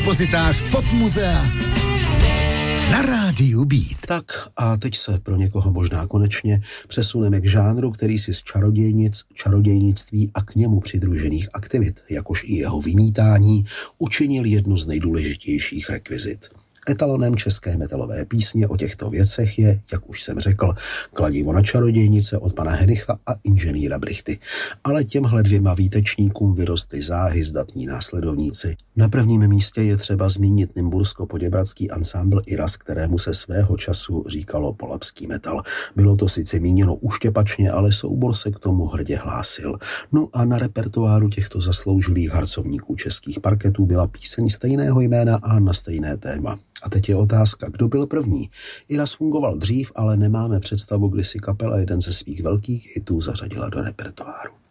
Depozitář Pop Muzea na rádiu Beat. Tak a teď se pro někoho možná konečně přesuneme k žánru, který si z čarodějnic, čarodějnictví a k němu přidružených aktivit, jakož i jeho vymítání, učinil jednu z nejdůležitějších rekvizit. Etalonem české metalové písně o těchto věcech je, jak už jsem řekl, Kladivo na čarodějnice od pana Henicha a inženýra Brichty. Ale těmhle dvěma výtečníkům vyrostly záhy zdatní následovníci. Na prvním místě je třeba zmínit nymbursko-poděbradský ansámbl Iras, kterému se svého času říkalo polabský metal. Bylo to sice míněno uštěpačně, ale soubor se k tomu hrdě hlásil. No a na repertoáru těchto zasloužilých harcovníků českých parketů byla píseň stejného jména a na stejné téma. A teď je otázka, kdo byl první. Iras fungoval dřív, ale nemáme představu, kdy si kapela jeden ze svých velkých hitů zařadila do repertoáru.